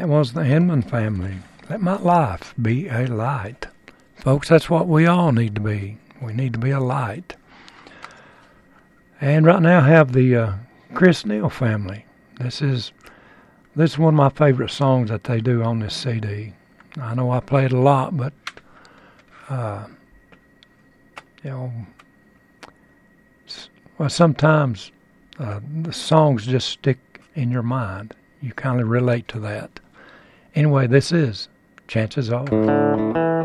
That was the Hinman family. Let my life be a light. Folks, that's what we all need to be. We need to be a light. And right now I have the Chris Neal family. This is one of my favorite songs that they do on this CD. I know I play it a lot, but sometimes the songs just stick in your mind. You kind of relate to that. Anyway, this is Chances Are.